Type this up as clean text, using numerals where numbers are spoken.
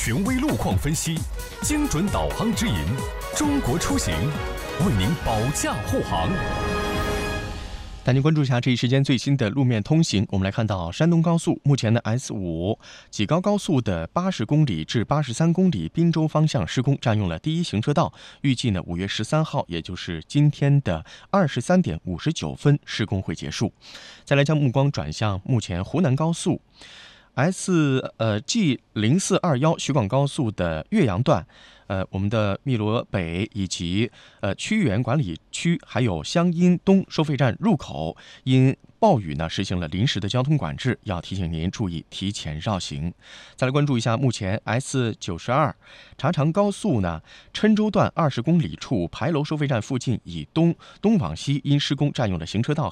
权威路况分析，精准导航指引，中国出行为您保驾护航。 带您关注一下这一时间最新的路面通行。我们来看到山东高速目前的 S5 济高高速的80公里至83公里滨州方向施工，占用了第一行车道，预计呢5月13号，也就是今天的23点59分施工会结束。再来将目光转向目前湖南高速G0421徐广高速的岳阳段，我们的汨罗北以及屈原管理区还有湘阴东收费站入口，因暴雨呢实行了临时的交通管制，要提醒您注意提前绕行。再来关注一下目前 S92 茶常高速呢郴州段20公里处牌楼收费站附近以东往西因施工占用了行车道